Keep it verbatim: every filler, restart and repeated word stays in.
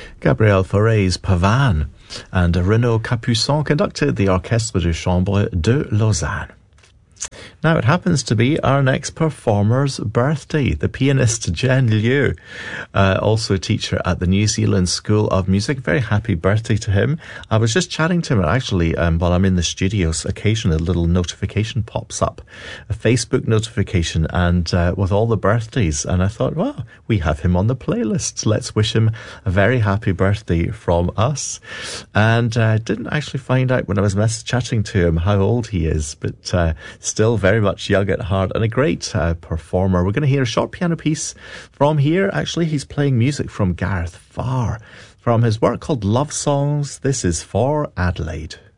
Gabriel Fauré's Pavane, and Renaud Capuçon conducted the Orchestre de Chambre de Lausanne. Now it happens to be our next performer's birthday, the pianist Jen Liu, uh, also a teacher at the New Zealand School of Music. Very happy birthday to him. I was just chatting to him, and actually, um, while I'm in the studios, occasionally a little notification pops up, a Facebook notification, and uh, with all the birthdays, and I thought, well, we have him on the playlist. Let's wish him a very happy birthday from us. And I uh, didn't actually find out when I was mess- chatting to him how old he is, but uh, still very much young at heart and a great uh, performer. We're going to hear a short piano piece from here. Actually, he's playing music from Gareth Farr from his work called Love Songs. This is For Adelaide.